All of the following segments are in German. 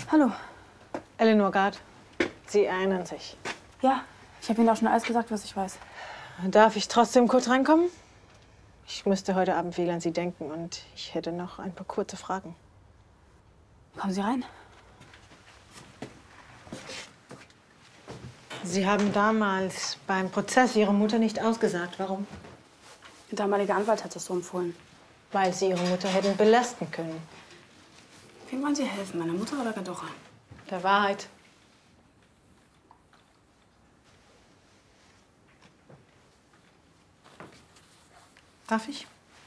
Hallo. Eleanor Gard, Sie erinnern sich. Ja, ich habe Ihnen auch schon alles gesagt, was ich weiß. Darf ich trotzdem kurz reinkommen? Ich müsste heute Abend viel an Sie denken und ich hätte noch ein paar kurze Fragen. Kommen Sie rein. Sie haben damals beim Prozess Ihrer Mutter nicht ausgesagt. Warum? Der damalige Anwalt hat das so empfohlen. Weil Sie Ihre Mutter hätten belasten können. Wem wollen Sie helfen, meiner Mutter oder Gadocha? Der Wahrheit. Darf ich?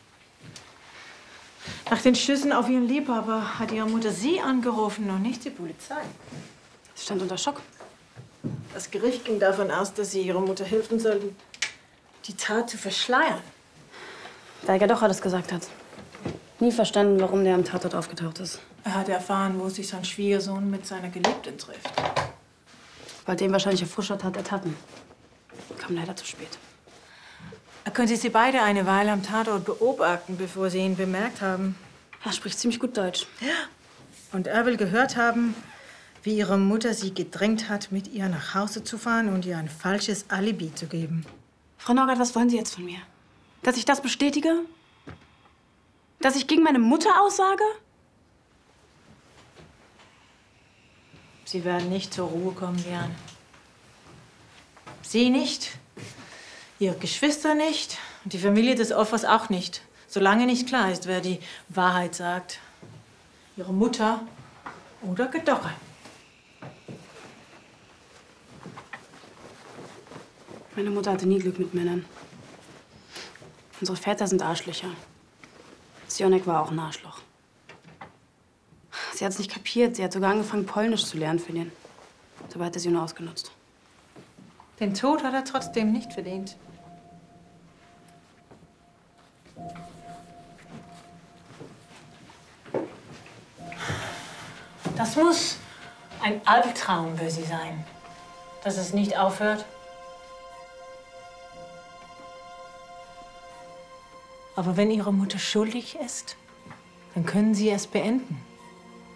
Nach den Schüssen auf Ihren Liebhaber hat Ihre Mutter Sie angerufen und nicht die Polizei. Sie stand unter Schock. Das Gericht ging davon aus, dass Sie Ihrer Mutter helfen sollten, die Tat zu verschleiern. Weil Gadocha das gesagt hat. Nie verstanden, warum der am Tatort aufgetaucht ist. Er hat erfahren, wo sich sein Schwiegersohn mit seiner Geliebten trifft. Wollte ihn wahrscheinlich auf frischer Tat ertappen. Kam leider zu spät. Er könnte Sie beide eine Weile am Tatort beobachten, bevor Sie ihn bemerkt haben. Er spricht ziemlich gut Deutsch. Ja. Und er will gehört haben, wie Ihre Mutter Sie gedrängt hat, mit ihr nach Hause zu fahren und ihr ein falsches Alibi zu geben. Frau Norgard, was wollen Sie jetzt von mir? Dass ich das bestätige? Dass ich gegen meine Mutter aussage? Sie werden nicht zur Ruhe kommen, Jan. Sie nicht, Ihre Geschwister nicht und die Familie des Opfers auch nicht. Solange nicht klar ist, wer die Wahrheit sagt. Ihre Mutter oder Gadocha. Meine Mutter hatte nie Glück mit Männern. Unsere Väter sind Arschlöcher. Sionek war auch ein Arschloch. Sie hat es nicht kapiert. Sie hat sogar angefangen, Polnisch zu lernen für den. Dabei hat er sie nur ausgenutzt. Den Tod hat er trotzdem nicht verdient. Das muss ein Albtraum für Sie sein, dass es nicht aufhört. Aber wenn Ihre Mutter schuldig ist, dann können Sie es beenden.